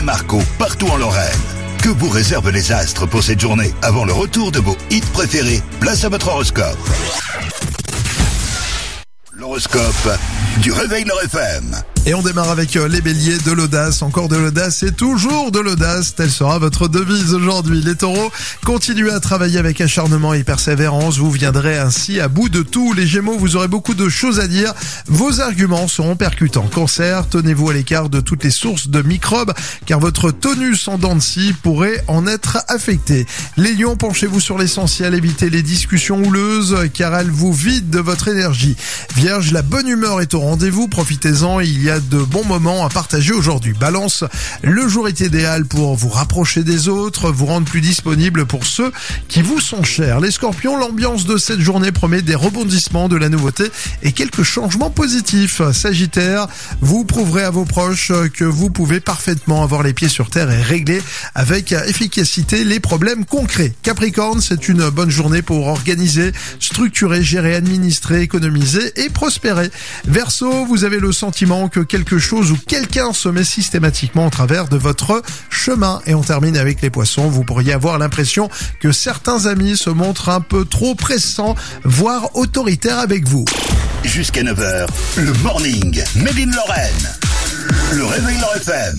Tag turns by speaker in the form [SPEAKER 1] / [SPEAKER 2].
[SPEAKER 1] Marco, partout en Lorraine. Que vous réservent les astres pour cette journée? Avant le retour de vos hits préférés, place à votre horoscope. L'horoscope du Réveil Nord FM.
[SPEAKER 2] Et on démarre avec les béliers, de l'audace, encore de l'audace et toujours de l'audace. Telle sera votre devise aujourd'hui. Les taureaux, continuez à travailler avec acharnement et persévérance. Vous viendrez ainsi à bout de tout. Les gémeaux, vous aurez beaucoup de choses à dire. Vos arguments seront percutants. Cancer, tenez-vous à l'écart de toutes les sources de microbes car votre tonus en dents de scie pourrait en être affecté. Les lions, penchez-vous sur l'essentiel. Évitez les discussions houleuses car elles vous vident de votre énergie. Vierge, la bonne humeur est au rendez-vous. Profitez-en, il y a de bons moments à partager aujourd'hui. Balance, le jour est idéal pour vous rapprocher des autres, vous rendre plus disponible pour ceux qui vous sont chers. Les scorpions, l'ambiance de cette journée promet des rebondissements, de la nouveauté et quelques changements positifs. Sagittaire, vous prouverez à vos proches que vous pouvez parfaitement avoir les pieds sur terre et régler avec efficacité les problèmes concrets. Capricorne, c'est une bonne journée pour organiser, structurer, gérer, administrer, économiser et prospérer. Verseau, vous avez le sentiment que quelque chose ou quelqu'un se met systématiquement en travers de votre chemin. Et on termine avec les poissons. Vous pourriez avoir l'impression que certains amis se montrent un peu trop pressants, voire autoritaires avec vous.
[SPEAKER 1] Jusqu'à 9h, le morning Made in Lorraine. Le Réveil Nord FM.